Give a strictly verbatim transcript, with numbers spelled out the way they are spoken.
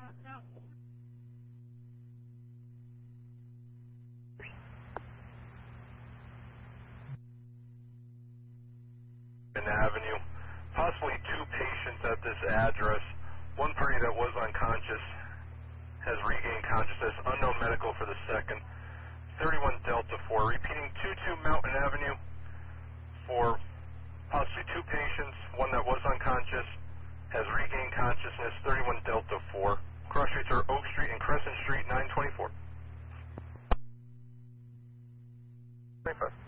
Avenue. Possibly two patients at this address. One party that was unconscious has regained consciousness. Unknown medical for the second. thirty-one Delta four. Repeating two two Mountain Avenue for possibly two patients. One that was unconscious has regained consciousness. thirty-one Delta four. Cross streets are Oak Street and Crescent Street, nine twenty-four. twenty-five.